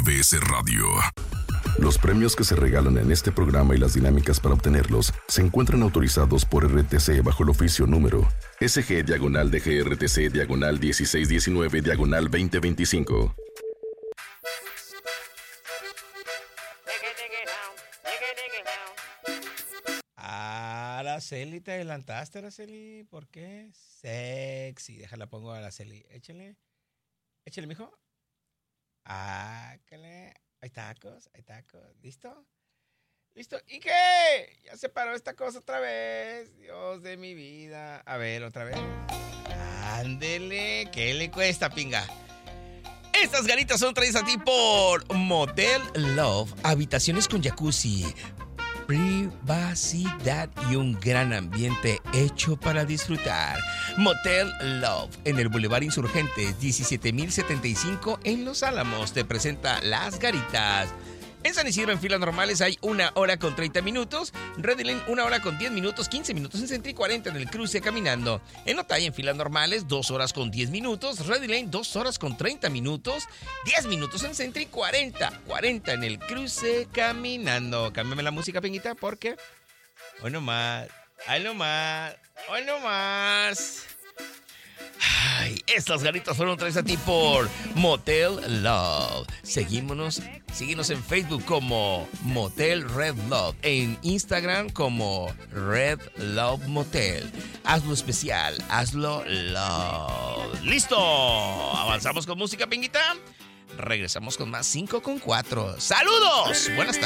MBS Radio. Los premios que se regalan en este programa y las dinámicas para obtenerlos se encuentran autorizados por RTC bajo el oficio número SG-DGRTC/1619/2025. Araceli, te adelantaste, Araceli. ¿Por qué? Sexy. Déjala, pongo a Araceli. Échale, mijo. Ácale. Hay tacos. ¿Listo? ¿Y qué? Ya se paró esta cosa otra vez. Dios de mi vida. A ver, otra vez. Ándele. ¿Qué le cuesta, pinga? Estas ganitas son traídas a ti por Motel Love. Habitaciones con jacuzzi, privacidad y un gran ambiente hecho para disfrutar. Motel Love en el Boulevard Insurgentes 17075 en Los Álamos te presenta Las Garitas. En San Isidro, en filas normales, hay 1 hora con 30 minutos. Red Lane, 1 hora con 10 minutos, 15 minutos en Centro y 40 en el cruce caminando. En Otay, en filas normales, 2 horas con 10 minutos. Red Lane, 2 horas con 30 minutos, 10 minutos en Centro y 40 en el cruce caminando. Cámbiame la música, Peñita, porque hoy no más. Ay, estas ganitas fueron traídas a ti por Motel Love. Síguenos en Facebook como Motel Red Love, en Instagram como Red Love Motel. Hazlo especial, hazlo love. ¡Listo! Avanzamos con música, Pinguita. Regresamos con más 5 con 4. ¡Saludos! Buenas tardes.